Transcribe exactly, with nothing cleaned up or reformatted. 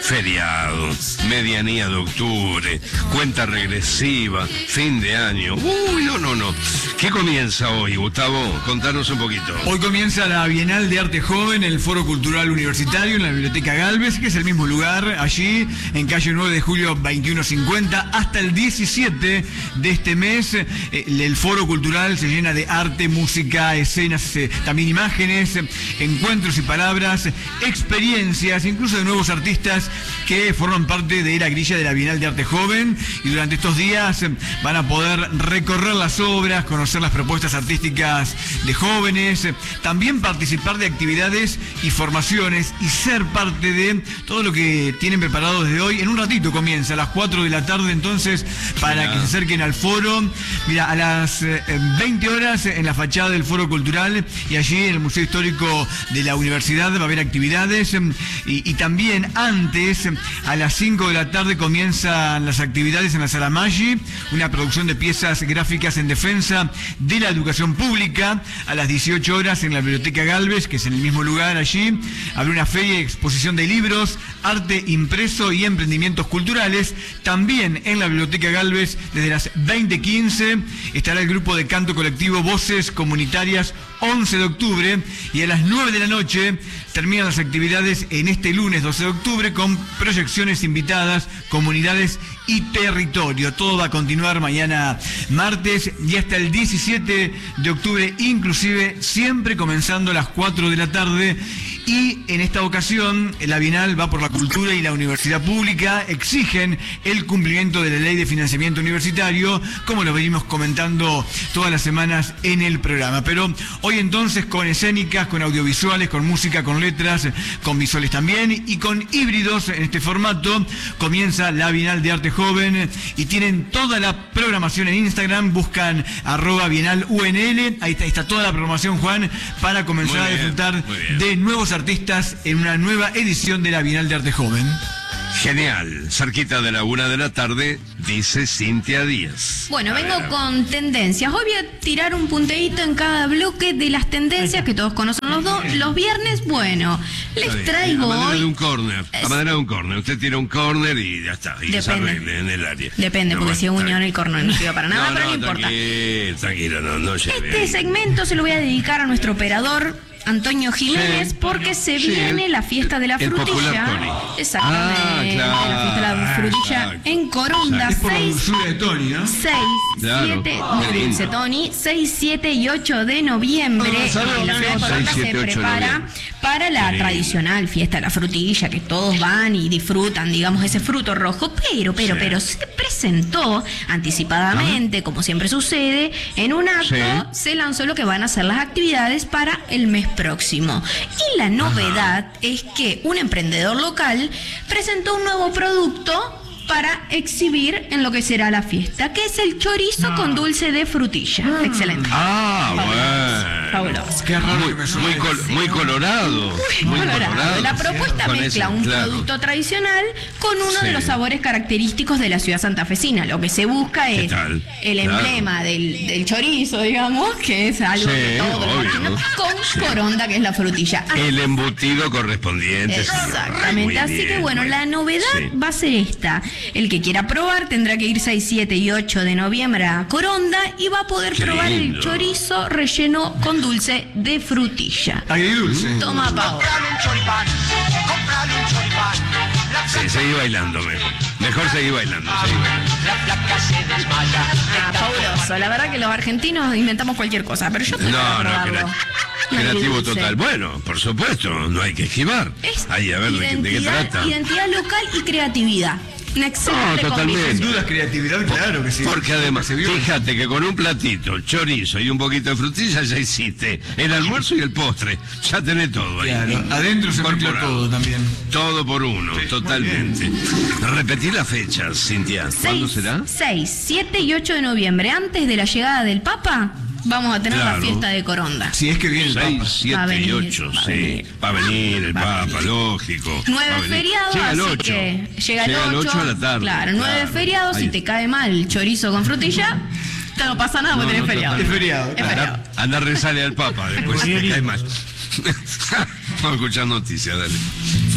feriado, medianía de octubre, cuenta regresiva, fin de año. Uy, no, no, no. ¿Qué comienza hoy, Gustavo? Contanos un poquito. Hoy comienza la Bienal de Arte Joven en el Foro Cultural Universitario en la Biblioteca Galvez, que es el mismo lugar, allí en calle nueve de julio veintiuno cincuenta, hasta el diecisiete de este mes. El Foro Cultural se llena de arte, música, escenas, también imágenes, encuentros y palabras, experiencias, incluso de nuevos artistas que forman parte de la grilla de la Bienal de Arte Joven, y durante estos días van a poder recorrer las obras, conocer las propuestas artísticas de jóvenes, también participar de actividades y formaciones y ser parte de todo lo que tienen preparado desde hoy. En un ratito comienza, a las cuatro de la tarde, entonces, para Mira. que se acerquen al foro. Mira, a las veinte horas en la fachada del Foro Cultural y allí en el Museo Histórico de la Universidad va a haber actividades, y, y también antes, a las cinco de la tarde, comienzan las actividades en la Sala Maggi, una producción de piezas gráficas en defensa de la educación pública. A las dieciocho horas en la Biblioteca Galvez, que es en el mismo lugar allí, habrá una feria y exposición de libros, arte impreso y emprendimientos culturales. También en la Biblioteca Galvez, desde las veinte quince, estará el grupo de canto colectivo Voces Comunitarias once de octubre, y a las nueve de la noche terminan las actividades en este lunes doce de octubre con proyecciones invitadas, comunidades y territorio. Todo va a continuar mañana martes y hasta el diecisiete de octubre, inclusive, siempre comenzando a las cuatro de la tarde. Y en esta ocasión la Bienal va por la cultura y la universidad pública exigen el cumplimiento de la ley de financiamiento universitario, como lo venimos comentando todas las semanas en el programa. Pero hoy entonces, con escénicas, con audiovisuales, con música, con letras, con visuales también, y con híbridos en este formato, comienza la Bienal de Arte Joven, y tienen toda la programación en Instagram. Buscan arroba Bienal U N L, ahí está, ahí está toda la programación, Juan, para comenzar a disfrutar de nuevos artistas en una nueva edición de la Bienal de Arte Joven. Genial, cerquita de la una de la tarde, dice Cintia Díaz. Bueno, vengo con tendencias. Hoy voy a tirar un punteíto en cada bloque de las tendencias que todos conocen los dos. Los viernes, bueno, les traigo a manera hoy... de un córner, a manera de un córner. Usted tira un córner y ya está, y se arregle en el área. Depende, no, porque bueno, si es unión el córner no sirve para nada, no, pero no, no importa. Tranquilo, tranquilo, no, no lleve Este ahí. segmento se lo voy a dedicar a nuestro operador Antonio Jiménez, sí, porque se sí, viene la fiesta de la el frutilla. Exactamente, ah, claro, la fiesta de la frutilla exacto, en Coronda. seis de Tony, ¿no? seis, claro, siete, muy dulce, Tony. seis, siete y ocho de noviembre. No, en la ciudad de Coronda se prepara para la tradicional fiesta de la frutilla, que todos van y disfrutan, digamos, ese fruto rojo. Pero, pero, sí. pero se presentó anticipadamente, ¿ah? Como siempre sucede, en un acto sí. se lanzó lo que van a ser las actividades para el mes próximo. Y la novedad Ajá. es que un emprendedor local presentó un nuevo producto para exhibir en lo que será la fiesta, que es el chorizo no. con dulce de frutilla. Ah. Excelente. Ah, bueno. Fabuloso. Qué raro muy, que me muy, col muy colorado. Muy, muy colorado. colorado. La propuesta sí, mezcla ese, un claro. producto tradicional con uno sí. de los sabores característicos de la ciudad santafesina. Lo que se busca es el claro. emblema del, del chorizo, digamos, que es algo sí, que todos imaginamos, con sí. Coronda, que es la frutilla. Así el embutido correspondiente. Exactamente. Así bien, que bueno, la novedad sí. va a ser esta. El que quiera probar tendrá que ir seis, siete y ocho de noviembre a Coronda y va a poder Qué probar lindo. el chorizo relleno con dulce de frutilla. Agridulce. Toma, Pau. Sí, seguí bailando mejor. Mejor seguí bailando, seguí bailando. Ah, fabuloso. La verdad que los argentinos inventamos cualquier cosa, pero yo estoy No, para no, probarlo. creativo total. Bueno, por supuesto, no hay que esquivar. Es Ahí, a ver de qué, de qué trata. Identidad local y creatividad. Una excelente no, totalmente. Sin duda creatividad, claro que sí. Porque además, fíjate que con un platito, chorizo y un poquito de frutilla ya hiciste el almuerzo y el postre. Ya tenés todo ahí. Claro, adentro se mezcla todo también. Todo por uno, sí, totalmente. Repetí las fechas, Cintia. ¿Cuándo será? seis, siete y ocho de noviembre, antes de la llegada del Papa. Vamos a tener claro. la fiesta de Coronda. Si es que viene el seis, Papa. siete y ocho, sí. Va a venir el Papa, venir. lógico. nueve feriados, llega el así ocho. que llega el llega ocho. el ocho a la tarde. Claro, nueve claro. feriados, si te cae mal chorizo con frutilla, te no pasa nada, no, porque tenés no, feriado. Es feriado. Es feriado. Anda, anda a rezarle al Papa después si te cae mal. Vamos a escuchar noticias, dale.